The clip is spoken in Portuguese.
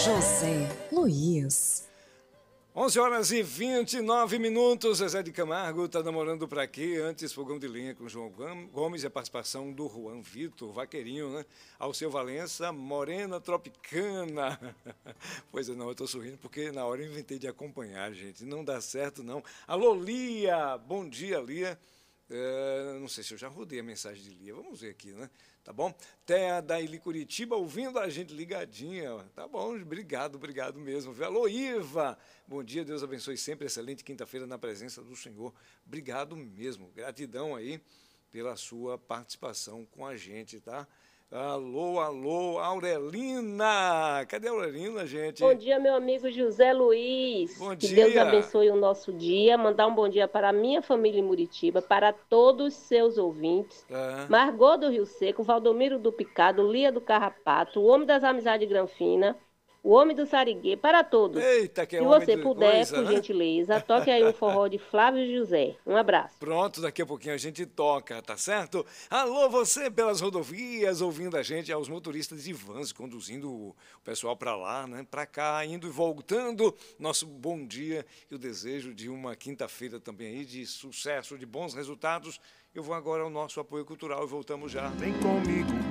José Luiz. 11h29. Zezé de Camargo está namorando pra quê? Antes, Fogão de Lenha com João Gomes e a participação do Juan Vitor, vaqueirinho, né? Alceu Valença, Morena Tropicana. Pois é, não, eu tô sorrindo porque na hora eu inventei de acompanhar, gente. Não dá certo, não. Alô, Lia! Bom dia, Lia. Não sei se eu já rodei a mensagem de Lia. Vamos ver aqui, né? Tá bom? Terra da Ili Curitiba ouvindo a gente ligadinha. Tá bom, obrigado mesmo. Alô, Iva! Bom dia, Deus abençoe sempre. Excelente quinta-feira na presença do Senhor. Obrigado mesmo. Gratidão aí pela sua participação com a gente, tá? Alô, Aurelina! Cadê a Aurelina, gente? Bom dia, meu amigo José Luiz. Bom que dia. Deus abençoe o nosso dia. Mandar um bom dia para a minha família em Muritiba, para todos os seus ouvintes. Margot do Rio Seco, Valdomiro do Picado, Lia do Carrapato, o Homem das Amizades Granfina, o Homem do Sariguê, para todos. Eita, que é Se homem você de puder, coisa, por né? gentileza, toque aí um forró de Flávio José. Um abraço. Pronto, daqui a pouquinho a gente toca, tá certo? Alô, você pelas rodovias, ouvindo a gente, aos motoristas de vans, conduzindo o pessoal para lá, né? Para cá, indo e voltando. Nosso bom dia e o desejo de uma quinta-feira também aí, de sucesso, de bons resultados. Eu vou agora ao nosso apoio cultural e voltamos já. Vem comigo.